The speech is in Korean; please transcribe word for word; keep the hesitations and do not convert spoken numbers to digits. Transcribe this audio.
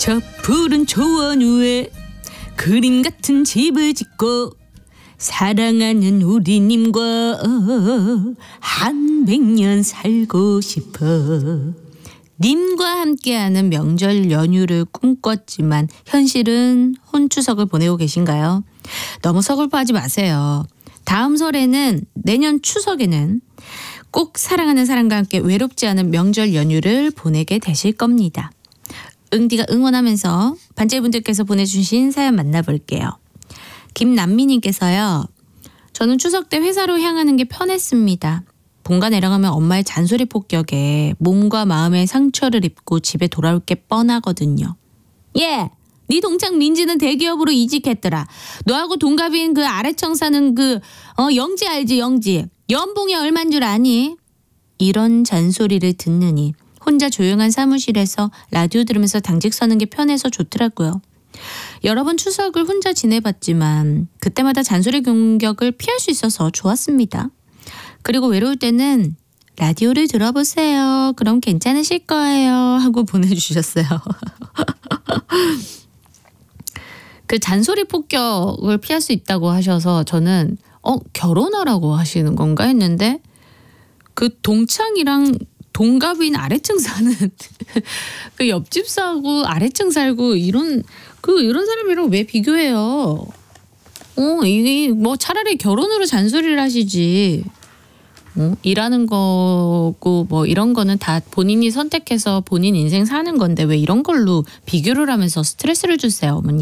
저 푸른 초원 위에 그림 같은 집을 짓고 사랑하는 우리님과 한 백 년 살고 싶어. 님과 함께하는 명절 연휴를 꿈꿨지만 현실은 혼추석을 보내고 계신가요? 너무 서글퍼하지 마세요. 다음 설에는, 내년 추석에는 꼭 사랑하는 사람과 함께 외롭지 않은 명절 연휴를 보내게 되실 겁니다. 응디가 응원하면서 반짝이분들께서 보내주신 사연 만나볼게요. 김남미님께서요. 저는 추석 때 회사로 향하는 게 편했습니다. 본가 내려가면 엄마의 잔소리 폭격에 몸과 마음의 상처를 입고 집에 돌아올 게 뻔하거든요. 예! 네 동창 민지는 대기업으로 이직했더라. 너하고 동갑인 그 아래청 사는 그 어, 영지 알지 영지. 연봉이 얼만 줄 아니? 이런 잔소리를 듣느니 혼자 조용한 사무실에서 라디오 들으면서 당직 서는 게 편해서 좋더라고요. 여러 번 추석을 혼자 지내봤지만 그때마다 잔소리 공격을 피할 수 있어서 좋았습니다. 그리고 외로울 때는 라디오를 들어보세요. 그럼 괜찮으실 거예요. 하고 보내주셨어요. 그 잔소리 폭격을 피할 수 있다고 하셔서 저는 어 결혼하라고 하시는 건가 했는데 그 동창이랑 동갑인 아래층 사는 그 옆집 사고 아래층 살고 이런 그 이런 사람이랑 왜 비교해요? 어 이게 뭐 차라리 결혼으로 잔소리를 하시지. 어, 일하는 거고 뭐 이런 거는 다 본인이 선택해서 본인 인생 사는 건데 왜 이런 걸로 비교를 하면서 스트레스를 주세요, 어머니.